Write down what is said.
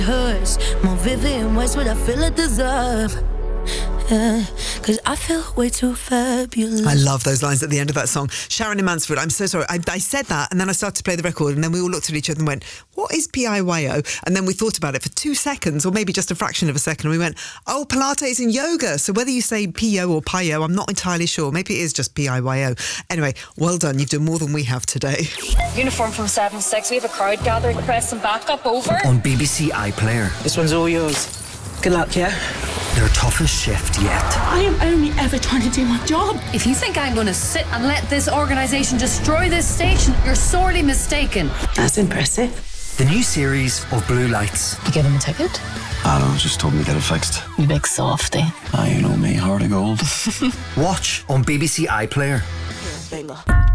hers. More Vivian Westwood, I feel I deserve. Yeah, cause I feel way too fabulous. I love those lines at the end of that song. Sharon in Mansfield, I'm so sorry. I said that and then I started to play the record and then we all looked at each other and went, what is PIYO? And then we thought about it for 2 seconds or maybe just a fraction of a second and we went, oh, Pilates and yoga. So whether you say PO or PIO, I'm not entirely sure. Maybe it is just PIYO. Anyway, well done. You've done more than we have today. Uniform from 7-6. We have a crowd gathering. Press some backup over. On BBC iPlayer. This one's all yours. Good luck, yeah? Their toughest shift yet. I am only ever trying to do my job. If you think I'm going to sit and let this organisation destroy this station, you're sorely mistaken. That's impressive. The new series of Blue Lights. You give him a ticket? Alan just told me to get it fixed. You big softy. Ah, you know me, heart of gold. Watch on BBC iPlayer. Bingo.